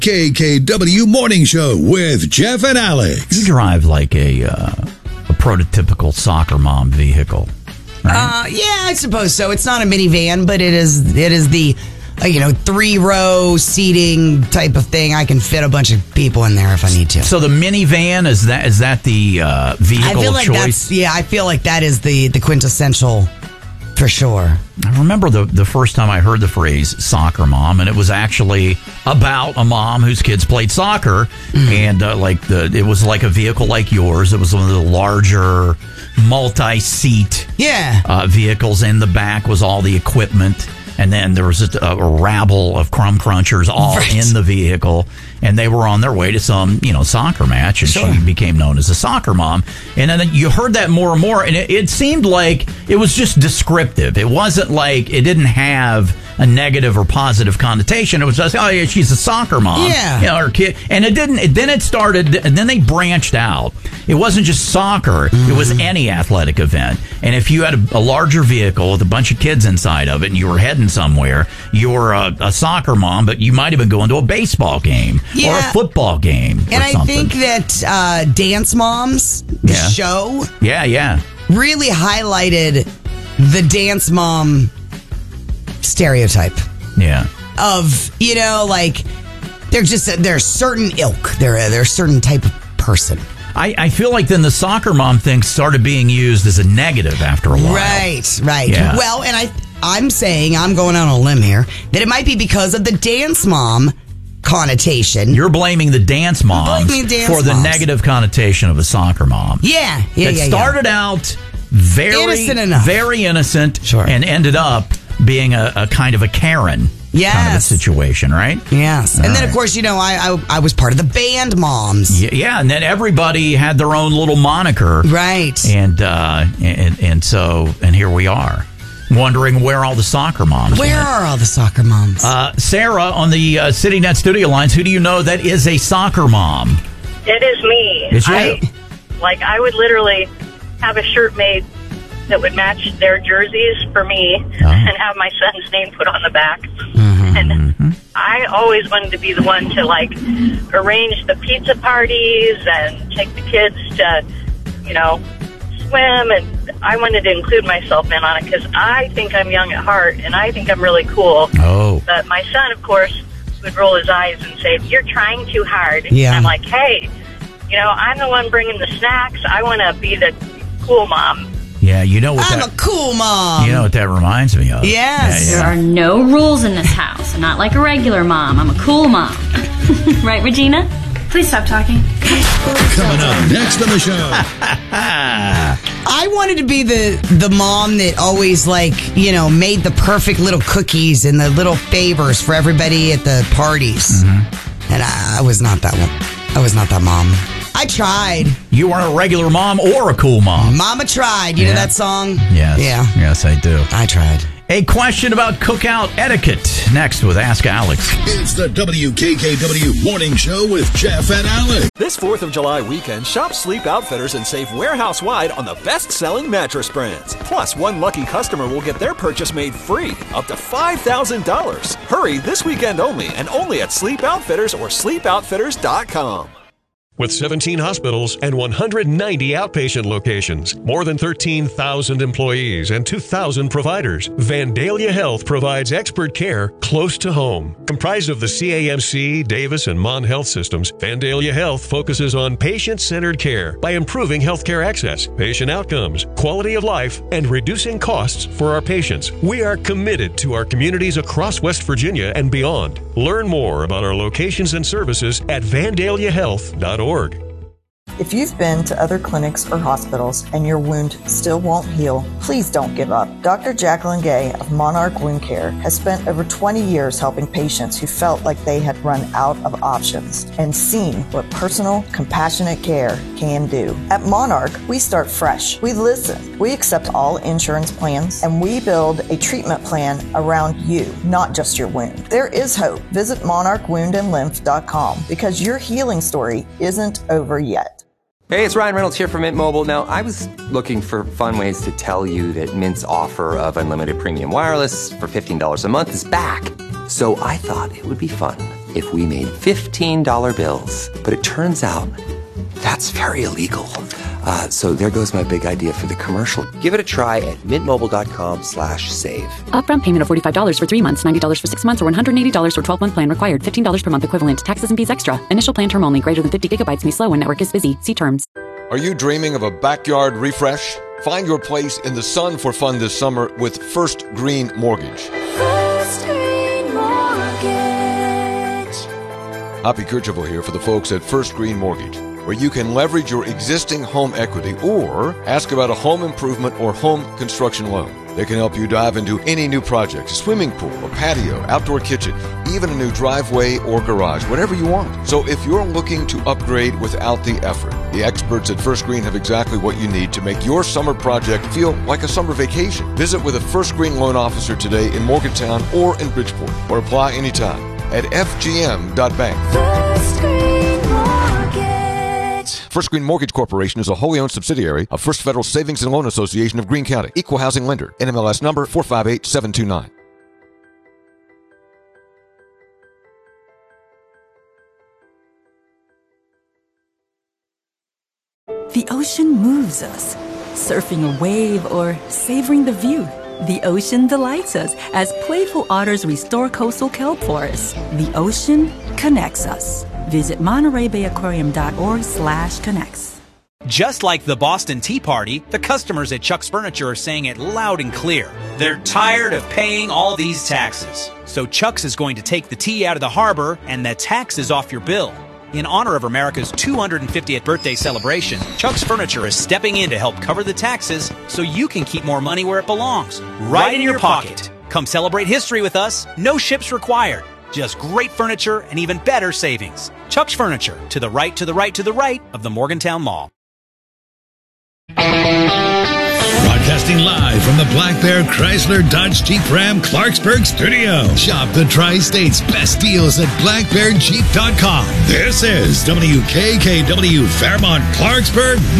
KKW Morning Show with Jeff and Alex. You drive like a prototypical soccer mom vehicle, right? Yeah, I suppose so. It's not a minivan, but it is the 3-row seating type of thing. I can fit a bunch of people in there if I need to. So the minivan, is that the vehicle of choice? I feel like that is the quintessential for sure. I remember the first time I heard the phrase soccer mom, and it was actually about a mom whose kids played soccer, and it was like a vehicle like yours. It was one of the larger multi-seat vehicles. In the back was all the equipment. And then there was just a rabble of crumb crunchers all in the vehicle, and they were on their way to some, soccer match, and she became known as a soccer mom. And then you heard that more and more, and it seemed like it was just descriptive. It wasn't like it didn't have a negative or positive connotation. It was just, oh yeah, she's a soccer mom. Yeah. Her kid. And it didn't, then it started, and then they branched out. It wasn't just soccer, it was any athletic event. And if you had a larger vehicle with a bunch of kids inside of it and you were heading somewhere, you were a soccer mom, but you might have been going to a baseball game or a football game or and something. I think that Dance Moms, the show, really highlighted the dance mom stereotype. Yeah. Of, they're a certain ilk. They're a certain type of person. I feel like then the soccer mom thing started being used as a negative after a while. Right. Yeah. Well, and I'm saying, I'm going out on a limb here, that it might be because of the dance mom connotation. You're blaming the dance moms for the negative connotation of a soccer mom. Yeah. It started out very innocent and ended up being a kind of a Karen kind of a situation, right? Yes. And then, of course, I was part of the band moms. Yeah, and then everybody had their own little moniker. Right. And here we are, wondering where all the soccer moms Where are all the soccer moms? Sarah on the CityNet studio lines, who do you know that is a soccer mom? It is me. It's you. I would literally have a shirt made that would match their jerseys for me and have my son's name put on the back. And I always wanted to be the one to arrange the pizza parties and take the kids to, swim. And I wanted to include myself in on it because I think I'm young at heart and I think I'm really cool. Oh. But my son, of course, would roll his eyes and say, "You're trying too hard." Yeah. And I'm like, hey, I'm the one bringing the snacks. I want to be the cool mom. Yeah, you know what I'm a cool mom. You know what that reminds me of? Yes. There are no rules in this house. I'm not like a regular mom. I'm a cool mom. Right, Regina? Please stop talking. Coming up next on the show. I wanted to be the mom that always made the perfect little cookies and the little favors for everybody at the parties. And I was not that one. I was not that mom. I tried. You weren't a regular mom or a cool mom. Mama tried. You know that song? Yes. Yeah. Yes, I do. I tried. A question about cookout etiquette next with Ask Alex. It's the WKKW Morning Show with Jeff and Alex. This 4th of July weekend, shop Sleep Outfitters and save warehouse-wide on the best-selling mattress brands. Plus, one lucky customer will get their purchase made free, up to $5,000. Hurry this weekend only, and only at Sleep Outfitters or sleepoutfitters.com. With 17 hospitals and 190 outpatient locations, more than 13,000 employees and 2,000 providers, Vandalia Health provides expert care close to home. Comprised of the CAMC, Davis, and Mon Health systems, Vandalia Health focuses on patient-centered care by improving healthcare access, patient outcomes, quality of life, and reducing costs for our patients. We are committed to our communities across West Virginia and beyond. Learn more about our locations and services at vandaliahealth.org. If you've been to other clinics or hospitals and your wound still won't heal, please don't give up. Dr. Jacqueline Gay of Monarch Wound Care has spent over 20 years helping patients who felt like they had run out of options and seen what personal, compassionate care can do. At Monarch, we start fresh. We listen. We accept all insurance plans, and we build a treatment plan around you, not just your wound. There is hope. Visit monarchwoundandlymph.com because your healing story isn't over yet. Hey, it's Ryan Reynolds here from Mint Mobile. Now, I was looking for fun ways to tell you that Mint's offer of unlimited premium wireless for $15 a month is back. So I thought it would be fun if we made $15 bills. But it turns out that's very illegal. So there goes my big idea for the commercial. Give it a try at mintmobile.com/save. Upfront payment of $45 for 3 months, $90 for 6 months, or $180 for 12-month plan required. $15 per month equivalent. Taxes and fees extra. Initial plan term only. Greater than 50 gigabytes may slow when network is busy. See terms. Are you dreaming of a backyard refresh? Find your place in the sun for fun this summer with First Green Mortgage. First Green Mortgage. Hoppy Kercheval here for the folks at First Green Mortgage, where you can leverage your existing home equity or ask about a home improvement or home construction loan. They can help you dive into any new project, a swimming pool, a patio, outdoor kitchen, even a new driveway or garage, whatever you want. So if you're looking to upgrade without the effort, the experts at First Green have exactly what you need to make your summer project feel like a summer vacation. Visit with a First Green loan officer today in Morgantown or in Bridgeport, or apply anytime at fgm.bank. First Green Mortgage. First Green Mortgage Corporation is a wholly owned subsidiary of First Federal Savings and Loan Association of Greene County. Equal housing lender. NMLS number 458729. The ocean moves us. Surfing a wave or savoring the view. The ocean delights us as playful otters restore coastal kelp forests. The ocean connects us. Visit MontereyBayAquarium.org/connects. Just like the Boston Tea Party, the customers at Chuck's Furniture are saying it loud and clear. They're tired of paying all these taxes. So Chuck's is going to take the tea out of the harbor and the taxes off your bill. In honor of America's 250th birthday celebration, Chuck's Furniture is stepping in to help cover the taxes so you can keep more money where it belongs, right in your pocket. Come celebrate history with us. No ships required. Just great furniture and even better savings. Chuck's Furniture, to the right, to the right, to the right of the Morgantown Mall. Broadcasting live from the Black Bear Chrysler Dodge Jeep Ram Clarksburg studio. Shop the Tri-State's best deals at blackbearjeep.com. This is WKKW Fairmont Clarksburg,